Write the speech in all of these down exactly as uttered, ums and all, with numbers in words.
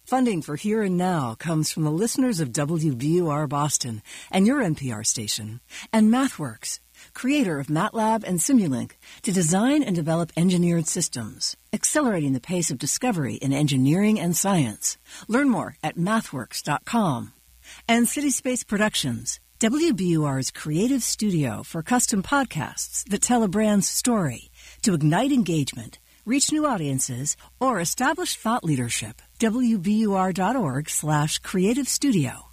Funding for Here and Now comes from the listeners of W B U R Boston and your N P R station, and MathWorks, creator of MATLAB and Simulink, to design and develop engineered systems, accelerating the pace of discovery in engineering and science. Learn more at mathworks dot com. And City Space Productions, W B U R's creative studio for custom podcasts that tell a brand's story to ignite engagement, reach new audiences, or establish thought leadership. W B U R dot org slash creative studio.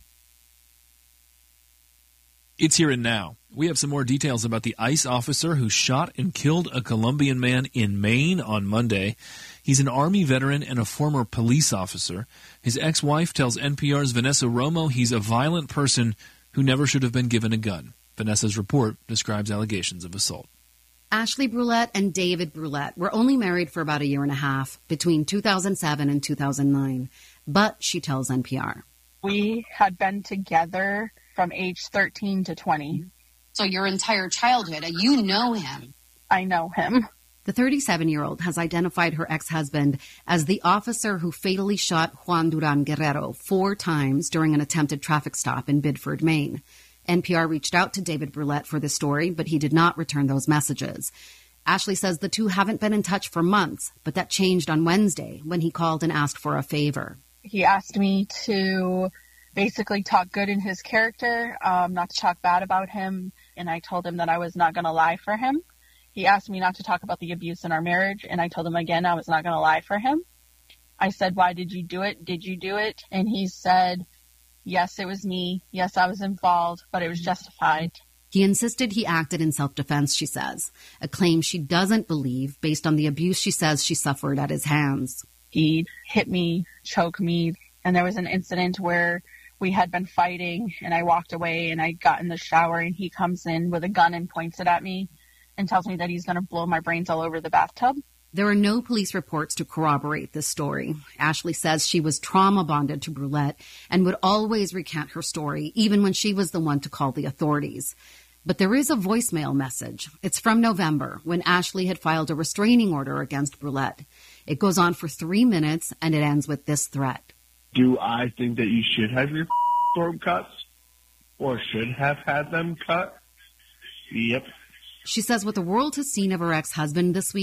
It's Here and Now. We have some more details about the ICE officer who shot and killed a Colombian man in Maine on Monday. He's an Army veteran and a former police officer. His ex-wife tells N P R's Vanessa Romo he's a violent person who never should have been given a gun. Vanessa's report describes allegations of assault. Ashley Brulette and David Brulette were only married for about a year and a half, between two thousand seven and two thousand nine. But, she tells N P R, we had been together from age thirteen to twenty. So your entire childhood, you know him. I know him. The thirty-seven-year-old has identified her ex-husband as the officer who fatally shot Juan Duran Guerrero four times during an attempted traffic stop in Biddeford, Maine. N P R reached out to David Brulette for the story, but he did not return those messages. Ashley says the two haven't been in touch for months, but that changed on Wednesday when he called and asked for a favor. He asked me to basically talk good in his character, um, not to talk bad about him, and I told him that I was not going to lie for him. He asked me not to talk about the abuse in our marriage, and I told him again I was not going to lie for him. I said, why did you do it? Did you do it? And he said, yes, it was me. Yes, I was involved, but it was justified. He insisted he acted in self-defense, she says, a claim she doesn't believe based on the abuse she says she suffered at his hands. He hit me, choked me, and there was an incident where we had been fighting, and I walked away, and I got in the shower, and he comes in with a gun and points it at me and tells me that he's going to blow my brains all over the bathtub. There are no police reports to corroborate this story. Ashley says she was trauma bonded to Brulette and would always recant her story, even when she was the one to call the authorities. But there is a voicemail message. It's from November, when Ashley had filed a restraining order against Brulette. It goes on for three minutes, and it ends with this threat. Do I think that you should have your throat cuts? Or should have had them cut? Yep. She says what the world has seen of her ex-husband this week